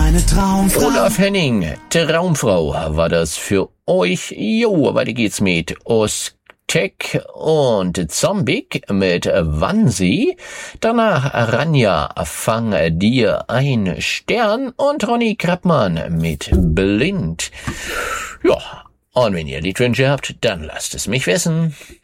meine Traumfrau. Olaf Henning, Traumfrau, war das für euch? Jo, weiter geht's mit Ostek und Zombik mit Wannsee. Danach Ranja, fang dir ein Stern und Ronny Krappmann mit Blind. Ja, und wenn ihr Liedwünsche habt, dann lasst es mich wissen.